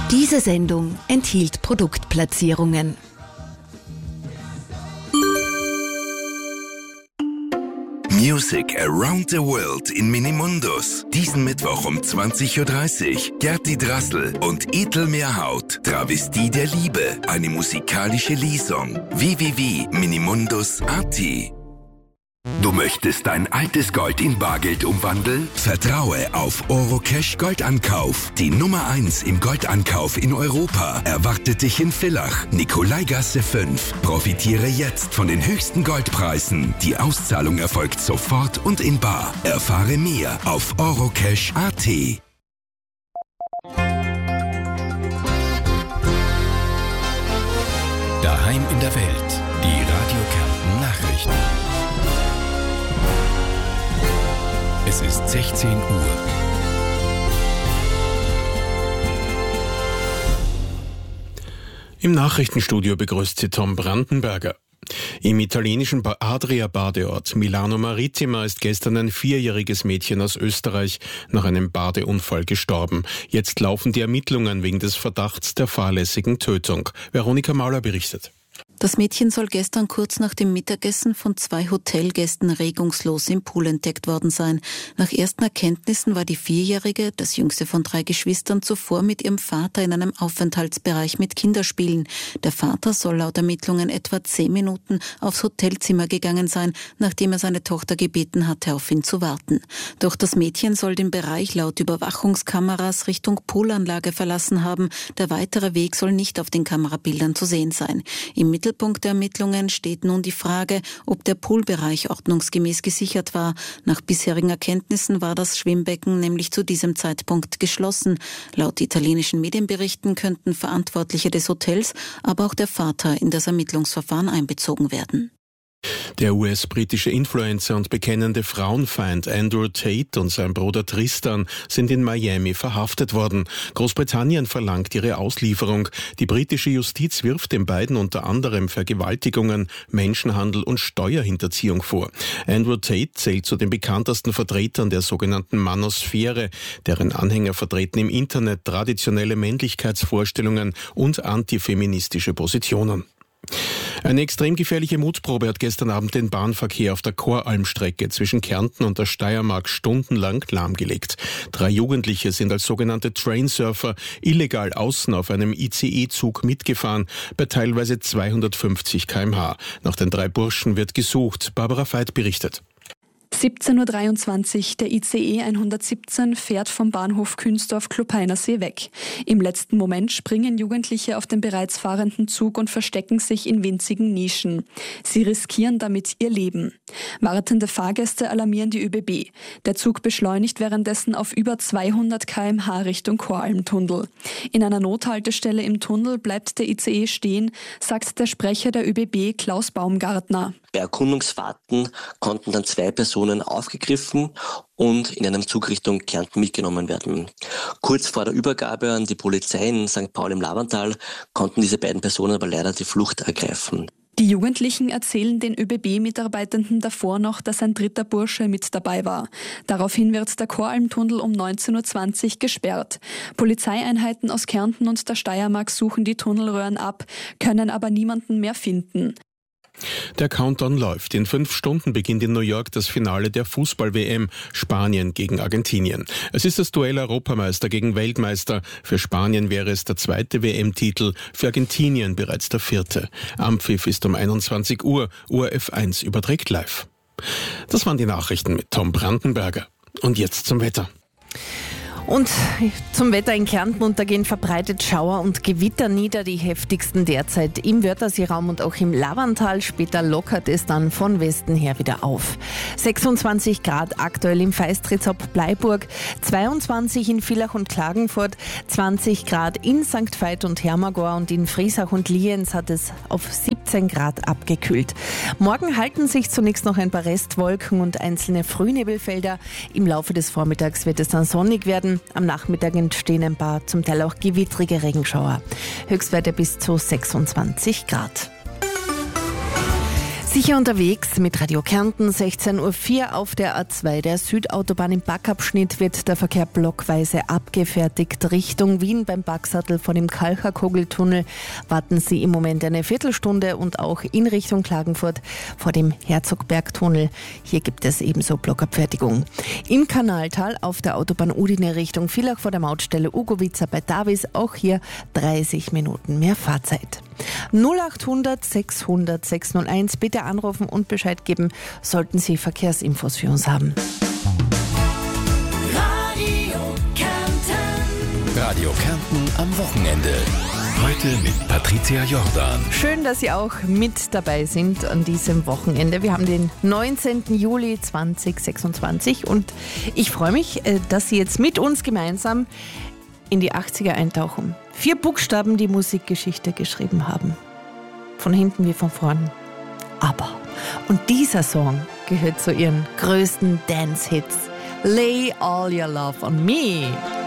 Diese Sendung enthielt Produktplatzierungen. Music Around the World in Minimundus. Diesen Mittwoch um 20.30 Uhr. Gerti Drassel und Ethel Mehrhaut. Travestie der Liebe. Eine musikalische Lesung. www.minimundus.at. Du möchtest dein altes Gold in Bargeld umwandeln? Vertraue auf Orocash Goldankauf. Die Nummer 1 im Goldankauf in Europa erwartet dich in Villach, Nikolaigasse 5. Profitiere jetzt von den höchsten Goldpreisen. Die Auszahlung erfolgt sofort und in bar. Erfahre mehr auf orocash.at. Daheim in der Welt. Die Radio Kärnten Nachrichten. Es ist 16 Uhr. Im Nachrichtenstudio begrüßt Sie Tom Brandenberger. Im italienischen Adria-Badeort Milano Marittima ist gestern ein 4-jähriges Mädchen aus Österreich nach einem Badeunfall gestorben. Jetzt laufen die Ermittlungen wegen des Verdachts der fahrlässigen Tötung. Veronika Mauler berichtet. Das Mädchen soll gestern kurz nach dem Mittagessen von 2 Hotelgästen regungslos im Pool entdeckt worden sein. Nach ersten Erkenntnissen war die 4-Jährige, das jüngste von 3 Geschwistern, zuvor mit ihrem Vater in einem Aufenthaltsbereich mit Kinderspielen. Der Vater soll laut Ermittlungen etwa 10 Minuten aufs Hotelzimmer gegangen sein, nachdem er seine Tochter gebeten hatte, auf ihn zu warten. Doch das Mädchen soll den Bereich laut Überwachungskameras Richtung Poolanlage verlassen haben. Der weitere Weg soll nicht auf den Kamerabildern zu sehen sein. Im Mittelpunkt der Ermittlungen steht nun die Frage, ob der Poolbereich ordnungsgemäß gesichert war. Nach bisherigen Erkenntnissen war das Schwimmbecken nämlich zu diesem Zeitpunkt geschlossen. Laut italienischen Medienberichten könnten Verantwortliche des Hotels, aber auch der Vater in das Ermittlungsverfahren einbezogen werden. Der US-britische Influencer und bekennende Frauenfeind Andrew Tate und sein Bruder Tristan sind in Miami verhaftet worden. Großbritannien verlangt ihre Auslieferung. Die britische Justiz wirft den beiden unter anderem Vergewaltigungen, Menschenhandel und Steuerhinterziehung vor. Andrew Tate zählt zu den bekanntesten Vertretern der sogenannten Manosphäre, deren Anhänger vertreten im Internet traditionelle Männlichkeitsvorstellungen und antifeministische Positionen. Eine extrem gefährliche Mutprobe hat gestern Abend den Bahnverkehr auf der Koralmstrecke zwischen Kärnten und der Steiermark stundenlang lahmgelegt. 3 Jugendliche sind als sogenannte Trainsurfer illegal außen auf einem ICE-Zug mitgefahren, bei teilweise 250 km/h. Nach den 3 Burschen wird gesucht. Barbara Veit berichtet. 17.23 Uhr, der ICE 117 fährt vom Bahnhof Künzdorf-Klopeinersee weg. Im letzten Moment springen Jugendliche auf den bereits fahrenden Zug und verstecken sich in winzigen Nischen. Sie riskieren damit ihr Leben. Wartende Fahrgäste alarmieren die ÖBB. Der Zug beschleunigt währenddessen auf über 200 km/h Richtung Koralmtunnel. In einer Nothaltestelle im Tunnel bleibt der ICE stehen, sagt der Sprecher der ÖBB Klaus Baumgartner. Bei Erkundungsfahrten konnten dann 2 Personen aufgegriffen und in einem Zug Richtung Kärnten mitgenommen werden. Kurz vor der Übergabe an die Polizei in St. Paul im Lavantal konnten diese beiden Personen aber leider die Flucht ergreifen. Die Jugendlichen erzählen den ÖBB-Mitarbeitenden davor noch, dass ein 3. Bursche mit dabei war. Daraufhin wird der Koralmtunnel um 19.20 Uhr gesperrt. Polizeieinheiten aus Kärnten und der Steiermark suchen die Tunnelröhren ab, können aber niemanden mehr finden. Der Countdown läuft. In 5 Stunden beginnt in New York das Finale der Fußball-WM, Spanien gegen Argentinien. Es ist das Duell Europameister gegen Weltmeister. Für Spanien wäre es der 2. WM-Titel, für Argentinien bereits der 4. Anpfiff ist um 21 Uhr. ORF 1 überträgt live. Das waren die Nachrichten mit Tom Brandenberger. Und jetzt zum Wetter. Und zum Wetter in Kärnten, und da gehen verbreitet Schauer und Gewitter nieder, die heftigsten derzeit im Wörtherseeraum und auch im Lavantal. Später lockert es dann von Westen her wieder auf. 26 Grad aktuell im Feistritz-Bleiburg, 22 in Villach und Klagenfurt, 20 Grad in St. Veit und Hermagor, und in Friesach und Lienz hat es auf 17 Grad abgekühlt. Morgen halten sich zunächst noch ein paar Restwolken und einzelne Frühnebelfelder. Im Laufe des Vormittags wird es dann sonnig werden. Am Nachmittag entstehen ein paar, zum Teil auch gewittrige Regenschauer. Höchstwerte bis zu 26 Grad. Sicher unterwegs mit Radio Kärnten, 16.04 Uhr auf der A2 der Südautobahn. Im Backabschnitt wird der Verkehr blockweise abgefertigt. Richtung Wien beim Backsattel vor dem Kalcherkogeltunnel warten Sie im Moment eine Viertelstunde und auch in Richtung Klagenfurt vor dem Herzogbergtunnel. Hier gibt es ebenso Blockabfertigung. Im Kanaltal auf der Autobahn Udine Richtung Villach vor der Mautstelle Ugovica bei Davis auch hier 30 Minuten mehr Fahrzeit. 0800 600 601 bitte anrufen und Bescheid geben, sollten Sie Verkehrsinfos für uns haben. Radio Kärnten am Wochenende. Heute mit Patricia Jordan. Schön, dass Sie auch mit dabei sind an diesem Wochenende. Wir haben den 19. Juli 2026 und ich freue mich, dass Sie jetzt mit uns gemeinsam in die 80er eintauchen. 4 Buchstaben, die Musikgeschichte geschrieben haben. Von hinten wie von vorn. Aber. Und dieser Song gehört zu ihren größten Dance-Hits. Lay all your love on me.